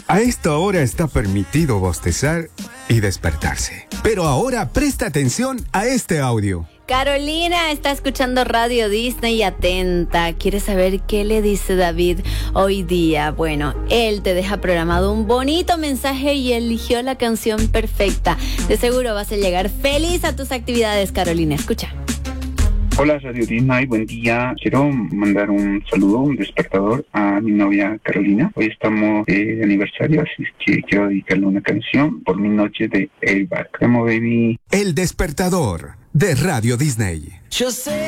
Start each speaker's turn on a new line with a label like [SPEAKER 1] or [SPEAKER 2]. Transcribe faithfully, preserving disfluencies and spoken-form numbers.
[SPEAKER 1] A esta hora está permitido bostezar y despertarse. Pero ahora presta atención a este audio.
[SPEAKER 2] Carolina está escuchando Radio Disney atenta. ¿Quiere saber qué le dice David hoy día? Bueno, él te deja programado un bonito mensaje y eligió la canción perfecta. De seguro vas a llegar feliz a tus actividades, Carolina. Escucha.
[SPEAKER 3] Hola Radio Disney, buen día. Quiero mandar un saludo, un despertador a mi novia Carolina. Hoy estamos de aniversario, así es que quiero dedicarle una canción por mi noche de Airbag. Como baby.
[SPEAKER 1] El despertador de Radio Disney.
[SPEAKER 4] Yo sé